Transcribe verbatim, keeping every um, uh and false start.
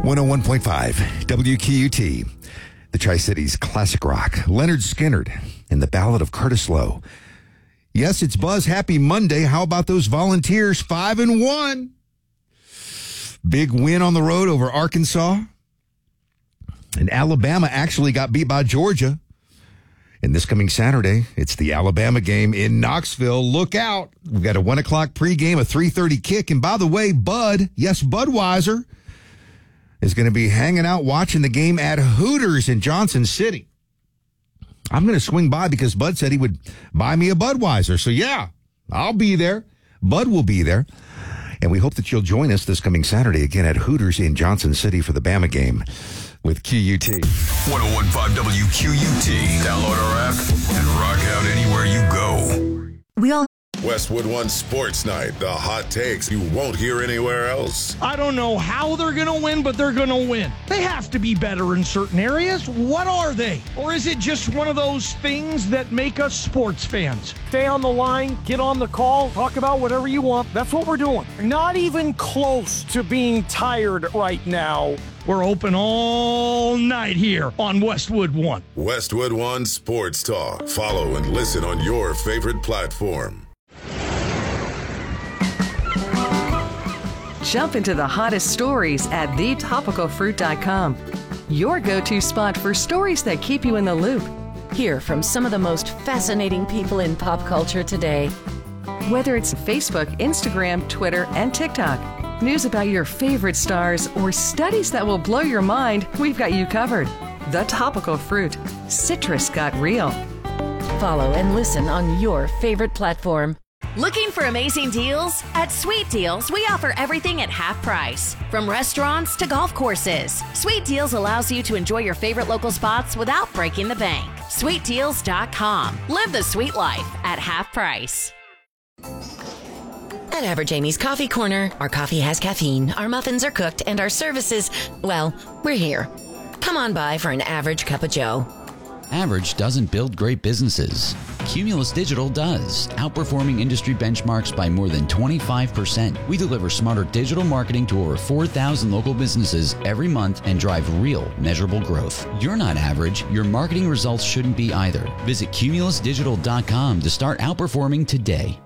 one oh one point five W Q U T, the Tri-Cities classic rock. Leonard Skinner and the Ballad of Curtis Lowe. Yes, it's Buzz. Happy Monday. How about those Volunteers? Five and one. Big win on the road over Arkansas. And Alabama actually got beat by Georgia. And this coming Saturday, it's the Alabama game in Knoxville. Look out. We've got a one o'clock pregame, a three thirty kick. And by the way, Bud, yes, Budweiser, is going to be hanging out watching the game at Hooters in Johnson City. I'm going to swing by because Bud said he would buy me a Budweiser. So, yeah, I'll be there. Bud will be there. And we hope that you'll join us this coming Saturday again at Hooters in Johnson City for the Bama game with Q U T. one oh one point five W Q U T. Download our app and rock out anywhere you go. We all Westwood One Sports Night, the hot takes you won't hear anywhere else. I don't know how they're going to win, but they're going to win. They have to be better in certain areas. What are they? Or is it just one of those things that make us sports fans? Stay on the line, get on the call, talk about whatever you want. That's what we're doing. Not even close to being tired right now. We're open all night here on Westwood One. Westwood One Sports Talk. Follow and listen on your favorite platform. Jump into the hottest stories at the topical fruit dot com. Your go-to spot for stories that keep you in the loop. Hear from some of the most fascinating people in pop culture today. Whether it's Facebook, Instagram, Twitter, and TikTok, news about your favorite stars, or studies that will blow your mind, we've got you covered. The Topical Fruit. Citrus got real. Follow and listen on your favorite platform. Looking for amazing deals? At Sweet Deals, we offer everything at half price. From restaurants to golf courses, Sweet Deals allows you to enjoy your favorite local spots without breaking the bank. sweet deals dot com. Live the sweet life at half price. At Average Amy's Coffee Corner, our coffee has caffeine, our muffins are cooked, and our services, well, we're here. Come on by for an average cup of joe. Average doesn't build great businesses. Cumulus Digital does, outperforming industry benchmarks by more than twenty-five percent. We deliver smarter digital marketing to over four thousand local businesses every month and drive real, measurable growth. You're not average. Your marketing results shouldn't be either. Visit cumulus digital dot com to start outperforming today.